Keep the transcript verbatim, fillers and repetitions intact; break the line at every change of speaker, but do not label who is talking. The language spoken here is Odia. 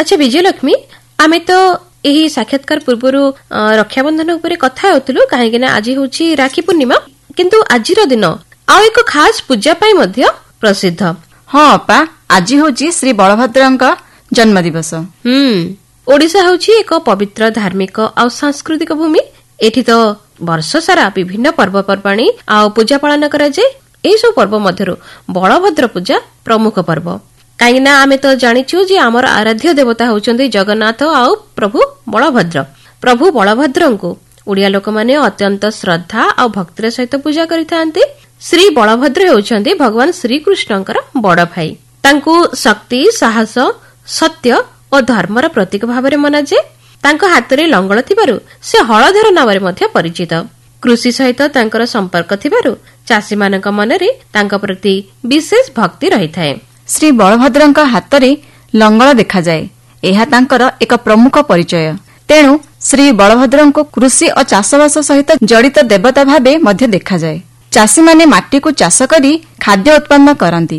ଆଚ୍ଛା ବିଜୟଲକ୍ଷ୍ମୀ, ଆମେ ତ ଏହି ସାକ୍ଷାତକାର ପୂର୍ବରୁ ରକ୍ଷାବନ୍ଧନ ଉପରେ କଥା ହେଉଥିଲୁ, କାହିଁକି ନା ଆଜି ହେଉଛି ରାକ୍ଷୀ ପୂର୍ଣ୍ଣିମା, କିନ୍ତୁ ଆଜିର ଦିନ ଆଉ ଏକ ଖାସ ପୂଜା ପାଇଁ ମଧ୍ୟ ପ୍ରସିଦ୍ଧ।
ହଁ ଅପା, ଆଜି ହେଉଛି ଶ୍ରୀ ବଳଭଦ୍ରଙ୍କ ଜନ୍ମ ଦିବସ।
ହୁଁ ଓଡ଼ିଶା ହେଉଛି ଏକ ପବିତ୍ର ଧାର୍ମିକ ଆଉ ସାଂସ୍କୃତିକ ଭୂମି। ଏଠି ତ ବର୍ଷ ସାରା ବିଭିନ୍ନ ପର୍ବପର୍ବାଣୀ ଆଉ ପୂଜା ପାଳନ କରାଯାଏ। ଏହିସବୁ ପର୍ବ ମଧ୍ୟରୁ ବଳଭଦ୍ର ପୂଜା ପ୍ରମୁଖ ପର୍ବ, କାହିଁକି ନା ଆମେ ତ ଜାଣିଛୁ ଯେ ଆମର ଆରାଧ୍ୟ ଦେବତା ହେଉଛନ୍ତି ଜଗନ୍ନାଥ ଆଉ ପ୍ରଭୁ ବଳଭଦ୍ର। ପ୍ରଭୁ ବଳଭଦ୍ରଙ୍କୁ ଓଡ଼ିଆ ଲୋକମାନେ ଅତ୍ୟନ୍ତ ଶ୍ରଦ୍ଧା ଆଉ ଭକ୍ତିର ସହିତ ପୂଜା କରିଥାନ୍ତି। ଶ୍ରୀ ବଳଭଦ୍ର ହେଉଛନ୍ତି ଭଗବାନ ଶ୍ରୀକୃଷ୍ଣଙ୍କର ବଡ଼ ଭାଇ। ତାଙ୍କୁ ଶକ୍ତି, ସାହସ, ସତ୍ୟ ଓ ଧର୍ମର ପ୍ରତୀକ ଭାବରେ ମନାଯାଏ। ତାଙ୍କ ହାତରେ ଲଙ୍ଗଳ ଥିବାରୁ ସେ ହଳଧର ନାମରେ ମଧ୍ୟ ପରିଚିତ। କୃଷି ସହିତ ତାଙ୍କର ସମ୍ପର୍କ ଥିବାରୁ ଚାଷୀମାନଙ୍କ ମନରେ ତାଙ୍କ ପ୍ରତି ବିଶେଷ ଭକ୍ତି ରହିଥାଏ।
ଶ୍ରୀ ବଳଭଦ୍ରଙ୍କ ହାତରେ ଲଙ୍ଗଳ ଦେଖାଯାଏ, ଏହା ତାଙ୍କର ଏକ ପ୍ରମୁଖ ପରିଚୟ। ତେଣୁ ଶ୍ରୀ ବଳଭଦ୍ରଙ୍କୁ କୃଷି ଓ ଚାଷବାସ ସହିତ ଜଡ଼ିତ ଦେବତା ଭାବେ ମଧ୍ୟ ଦେଖାଯାଏ। ଚାଷୀମାନେ ମାଟିକୁ ଚାଷ କରି ଖାଦ୍ୟ ଉତ୍ପନ୍ନ କରନ୍ତି।